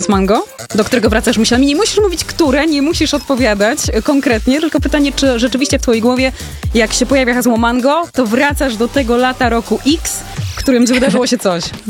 od Mango, do którego wracasz myślami. Nie musisz mówić które, nie musisz odpowiadać konkretnie, tylko pytanie, czy rzeczywiście w twojej głowie, jak się pojawia hasło Mango, to wracasz do tego lata roku X, w którym wydarzyło się coś.